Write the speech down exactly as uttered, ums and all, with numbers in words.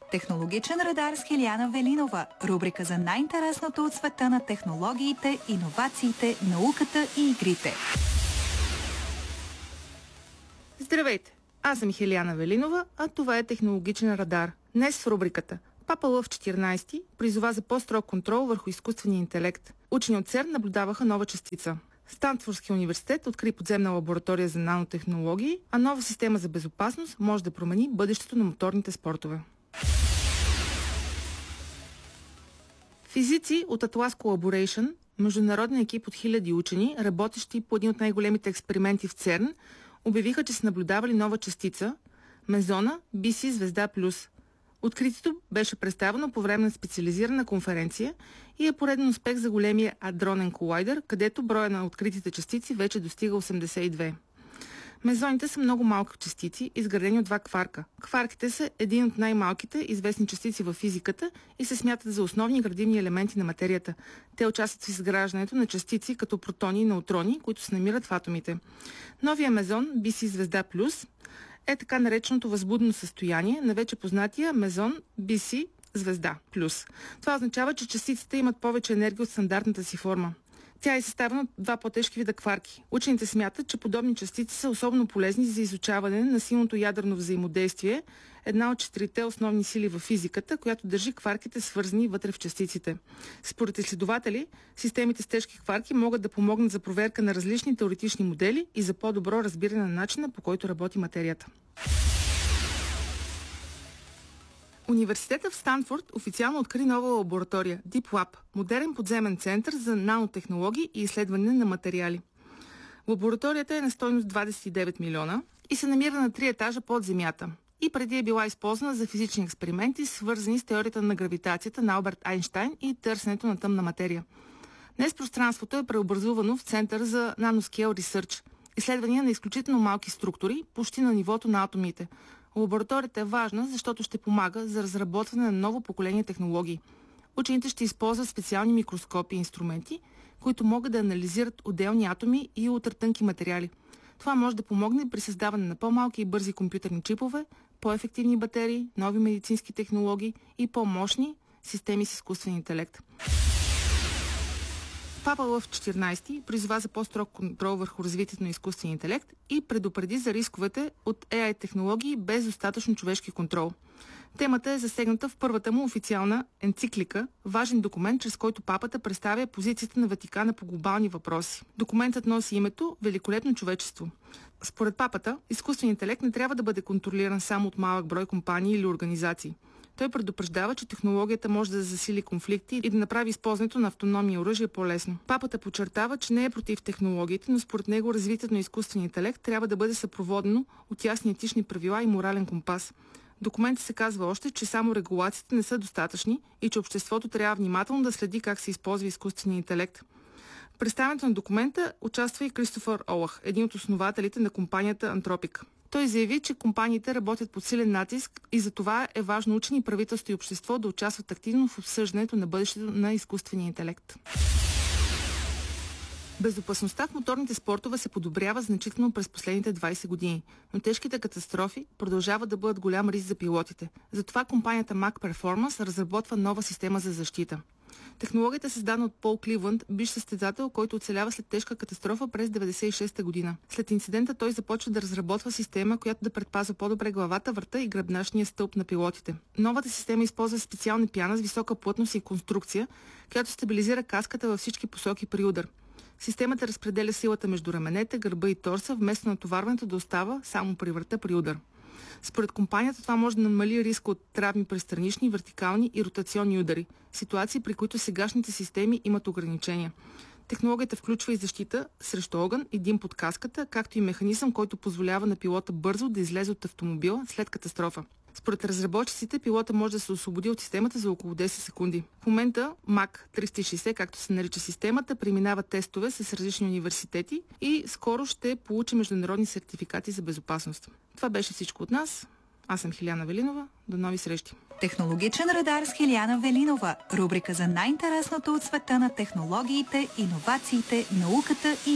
Технологичен радар с Хиляна Велинова. Рубрика за най-интересното от света на технологиите, иновациите, науката и игрите. Здравейте! Аз съм Хиляна Велинова, а това е Технологичен радар. Днес в рубриката Папа Лъв четиринайсети призова за по-строг контрол върху изкуствения интелект. Учени от ЦЕРН наблюдаваха нова частица. Станфордския университет откри подземна лаборатория за нанотехнологии, а нова система за безопасност може да промени бъдещето на моторните спортове. Физици от Atlas Collaboration, международен екип от хиляди учени, работещи по един от най-големите експерименти в ЦЕРН, обявиха, че са наблюдавали нова частица – Мезона Би Си звезда плюс. Откритието беше представено по време на специализирана конференция и е пореден успех за големия адронен колайдер, където броя на откритите частици вече достига осемдесет и две. Мезоните са много малки частици, изградени от два кварка. Кварките са един от най-малките известни частици във физиката и се смятат за основни градивни елементи на материята. Те участват в изграждането на частици като протони и неутрони, които се намират в атомите. Новия мезон Би Си звезда плюс е така нареченото възбудено състояние на вече познатия мезон Би Си звезда плюс. Това означава, че частиците имат повече енергия от стандартната си форма. Тя е съставена от два по-тежки вида кварки. Учените смятат, че подобни частици са особено полезни за изучаване на силното ядрено взаимодействие, една от четирите основни сили във физиката, която държи кварките свързани вътре в частиците. Според изследователи, системите с тежки кварки могат да помогнат за проверка на различни теоретични модели и за по-добро разбиране на начина, по който работи материята. Университетът в Станфорд официално откри нова лаборатория Deep Lab, модерен подземен център за нанотехнологии и изследване на материали. Лабораторията е на стойност двадесет и девет милиона и се намира на три етажа под земята. И преди е била използвана за физични експерименти, свързани с теорията на гравитацията на Алберт Айнщайн и търсенето на тъмна материя. Днес пространството е преобразувано в Център за Nanoscale Research, изследвания на изключително малки структури, почти на нивото на атомите. Лабораторията е важна, защото ще помага за разработване на ново поколение технологии. Учените ще използват специални микроскопи и инструменти, които могат да анализират отделни атоми и ултратънки материали. Това може да помогне при създаване на по-малки и бързи компютърни чипове, по-ефективни батерии, нови медицински технологии и по-мощни системи с изкуствен интелект. Папа Лъв четиринайсети призова за по-строг контрол върху развитието на изкуствения интелект и предупреди за рисковете от Ей Ай технологии без достатъчно човешки контрол. Темата е засегната в първата му официална енциклика, важен документ, чрез който папата представя позицията на Ватикана по глобални въпроси. Документът носи името Великолепно човечество. Според папата, изкуственият интелект не трябва да бъде контролиран само от малък брой компании или организации. Той предупреждава, че технологията може да засили конфликти и да направи използването на автономни оръжия по-лесно. Папата подчертава, че не е против технологиите, но според него развитието на изкуствения интелект трябва да бъде съпроводено от ясни етични правила и морален компас. В документа се казва още, че само регулациите не са достатъчни и че обществото трябва внимателно да следи как се използва изкуствения интелект. В представянето на документа участва и Кристофър Олах, един от основателите на компанията Anthropic. Той заяви, че компаниите работят под силен натиск и за това е важно учени, правителство и общество да участват активно в обсъждането на бъдещето на изкуствения интелект. Безопасността в моторните спортове се подобрява значително през последните двайсет години, но тежките катастрофи продължават да бъдат голям риск за пилотите. Затова компанията Mac Performance разработва нова система за защита. Технологията е създадена от Пол Кливланд, бивш състезател, който оцелява след тежка катастрофа през деветдесет и шеста година. След инцидента той започва да разработва система, която да предпазва по-добре главата, врата и гръбначния стълб на пилотите. Новата система използва специална пяна с висока плътност и конструкция, която стабилизира каската във всички посоки при удар. Системата разпределя силата между раменете, гърба и торса, вместо натоварването да остава само при врата при удар. Според компанията това може да намали риска от травми при странични, вертикални и ротационни удари, ситуации, при които сегашните системи имат ограничения. Технологията включва и защита срещу огън и дим под каската, както и механизъм, който позволява на пилота бързо да излезе от автомобила след катастрофа. Според разработчиците, пилота може да се освободи от системата за около десет секунди. В момента Мак триста и шейсет, както се нарича системата, преминава тестове с различни университети и скоро ще получи международни сертификати за безопасност. Това беше всичко от нас. Аз съм Хиляна Велинова. До нови срещи. Технологичен радар с Хиляна Велинова. Рубрика за най-интересното от света на технологиите, иновациите, науката и